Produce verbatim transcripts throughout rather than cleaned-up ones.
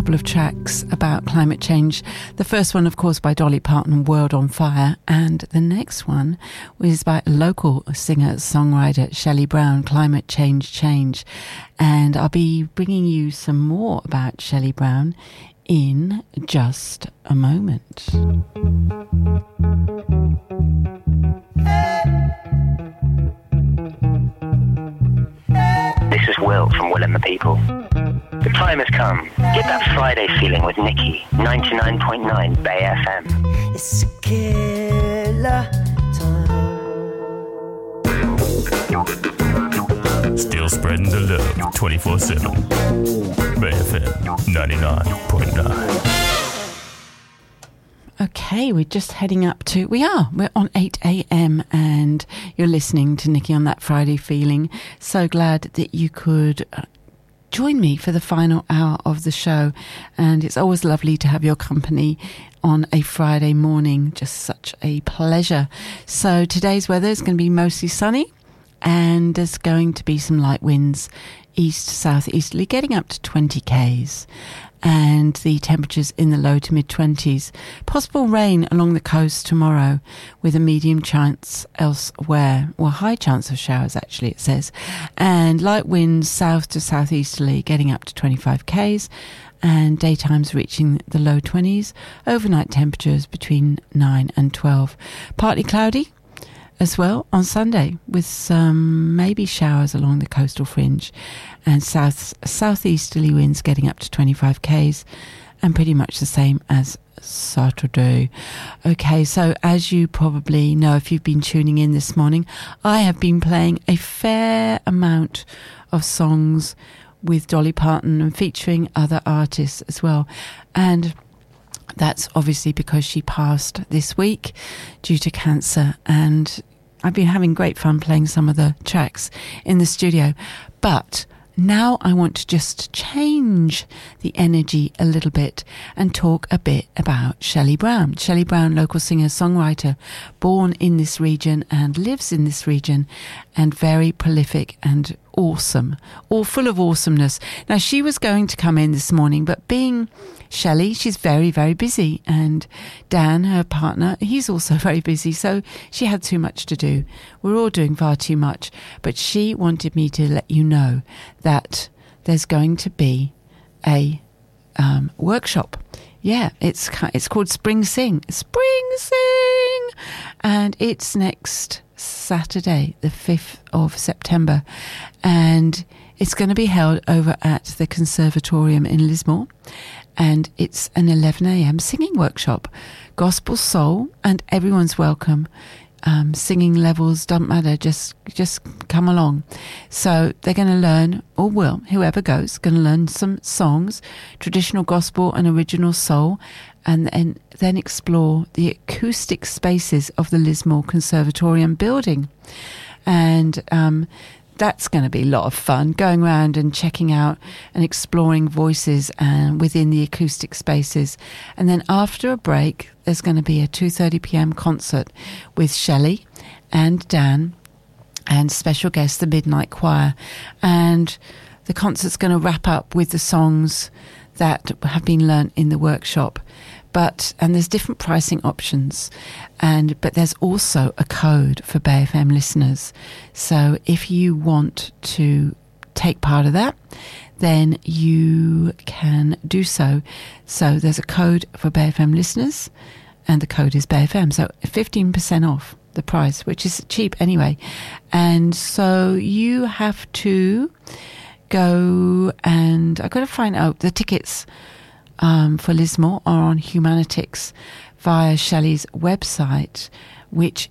couple of tracks about climate change. The first one, of course, by Dolly Parton, World on Fire, and the next one was by local singer-songwriter Shelley Brown, Climate Change Change. And I'll be bringing you some more about Shelley Brown in just a moment. This is Will from Will and the People. The time has come. Get that Friday feeling with Nikki, ninety-nine point nine Bay F M. It's a killer time. Still spreading the love twenty-four seven. Bay F M ninety-nine point nine. Okay, we're just heading up to, we are, we're on eight a.m. and you're listening to Nikki on That Friday Feeling. So glad that you could uh, join me for the final hour of the show. And it's always lovely to have your company on a Friday morning. Just such a pleasure. So today's weather is going to be mostly sunny and there's going to be some light winds east, southeasterly, getting up to twenty kays. And the temperatures in the low to mid-twenties. Possible rain along the coast tomorrow with a medium chance elsewhere. Well, high chance of showers, actually, it says. And light winds south to southeasterly getting up to twenty-five kays. And daytimes reaching the low twenties. Overnight temperatures between nine and twelve. Partly cloudy as well on Sunday with some maybe showers along the coastal fringe. And south southeasterly winds getting up to twenty-five kays and pretty much the same as Saturday. Okay, so as you probably know if you've been tuning in this morning, I have been playing a fair amount of songs with Dolly Parton and featuring other artists as well. And that's obviously because she passed this week due to cancer, and I've been having great fun playing some of the tracks in the studio. But now I want to just change the energy a little bit and talk a bit about Shelley Brown. Shelley Brown, local singer-songwriter, born in this region and lives in this region, and very prolific and awesome, all full of awesomeness. Now, she was going to come in this morning, but being Shelley, she's very, very busy. And Dan, her partner, he's also very busy. So she had too much to do. We're all doing far too much. But she wanted me to let you know that there's going to be a um, workshop. Yeah, it's it's called Spring Sing. Spring Sing! And it's next Saturday, the fifth of September. And it's going to be held over at the Conservatorium in Lismore. And it's an eleven a.m. singing workshop. Gospel, soul, and everyone's welcome. Um, singing levels don't matter, just just come along. So they're going to learn, or will, whoever goes, going to learn some songs, traditional gospel and original soul, and, and then explore the acoustic spaces of the Lismore Conservatorium building. And um, that's going to be a lot of fun, going around and checking out and exploring voices uh, within the acoustic spaces. And then after a break, there's going to be a two thirty p.m. concert with Shelley and Dan and special guest, the Midnight Choir. And the concert's going to wrap up with the songs that have been learnt in the workshop. But, and there's different pricing options, and but there's also a code for Bay F M listeners. So if you want to take part of that, then you can do so. So there's a code for Bay F M listeners, and the code is Bay F M. So fifteen percent off the price, which is cheap anyway. And so you have to go, and I've got to find out the tickets Um, for Lismore are on Humanitix via Shelley's website, which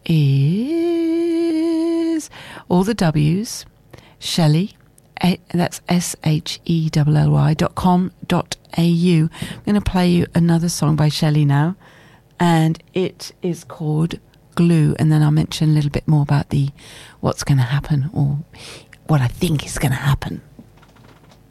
is all the W's, Shelley, a, that's S H E L L Y dot com dot A U. I'm going to play you another song by Shelley now, and it is called Glue, and then I'll mention a little bit more about the what's going to happen, or what I think is going to happen.